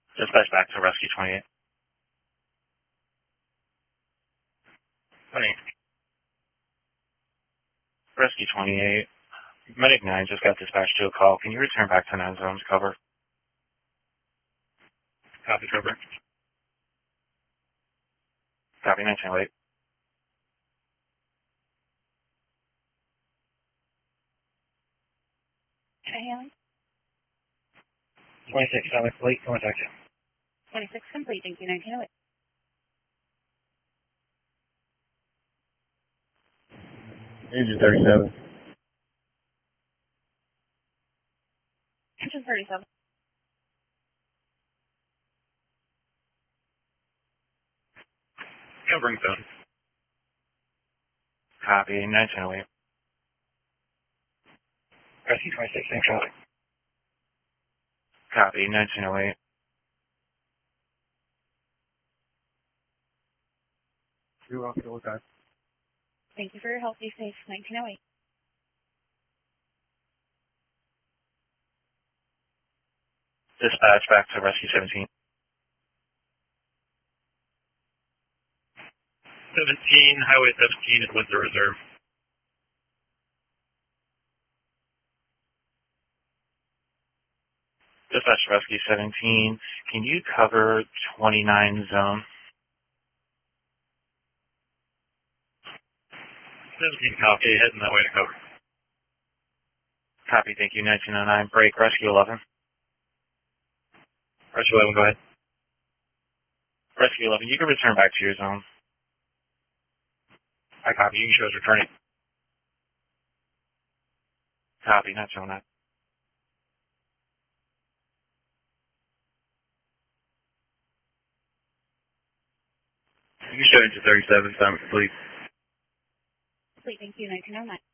Dispatch back to Rescue 28. 20. Rescue 28. Medic 9 just got dispatched to a call. Can you return back to 9 zones cover? Copy, cover. Copy, 19, wait. Can I hear you? 26, Alex, late contact. 26 complete, thank you, 1908. Engine 37. Engine 37. Covering zone. Copy, 1908. Rescue 26, thanks, Alex. Copy, 1908. You're welcome to look at. Thank you for your help, be safe, 1908. Dispatch back to Rescue 17. 17, Highway 17 is Windsor Reserve. Dispatch to Rescue 17. Can you cover 29 zone? 17 copy, heading that way to cover. Copy, thank you, 1909. Break, Rescue 11. Rescue 11, go ahead. Rescue 11, you can return back to your zone. I copy, you can show us returning. Copy, not showing that. You can show into 37, so I'm complete. Complete, thank you, 1909.